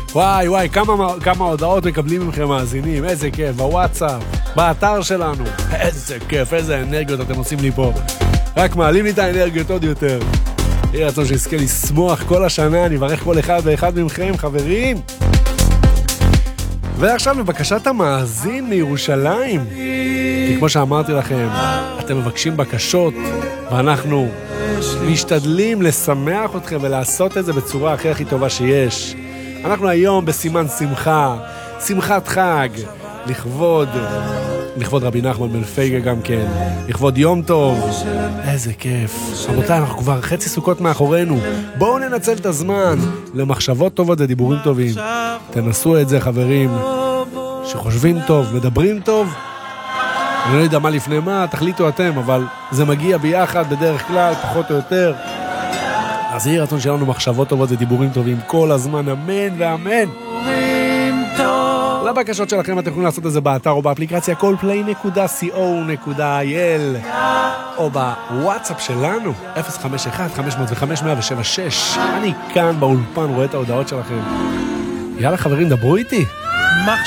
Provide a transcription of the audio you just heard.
וואי, כמה הודעות מקבלים מכם מאזינים, איזה כיף, בוואטסאפ, באתר שלנו, איזה כיף, איזה אנרגיות אתם עושים לי פה, רק מעלים לי את האנרגיות עוד יותר. יהי רצון שיזכה לשמוח כל השנה, אני מברך כל אחד ואחד מכם, חברים. ועכשיו לבקשת המאזין מירושלים, כי כמו שאמרתי לכם, אתם מבקשים בקשות, ואנחנו משתדלים לשמח אתכם ולעשות את זה בצורה הכי טובה שיש. אנחנו היום בסימן שמחה, שמחת חג, לכבוד רבי נחמן בן פייגה גם כן, לכבוד יום טוב, איזה כיף. רבותיי, אנחנו כבר חצי סוכות מאחורינו, בואו ננצל את הזמן למחשבות טובות ודיבורים טובים. תנסו את זה, חברים, שחושבים טוב, מדברים טוב, אני לא יודע מה לפני מה, תחליטו אתם, אבל זה מגיע ביחד בדרך כלל, פחות או יותר. אז יהי רצון שלנו מחשבות טובות ודיבורים טובים כל הזמן, אמן ואמן. לבקשות שלכם אתם יכולים לעשות את זה באתר או באפליקציה callplay.co.il או בוואטסאפ שלנו 051-505-176. אני כאן באולפן רואה את ההודעות שלכם. יאללה חברים, דברו איתי.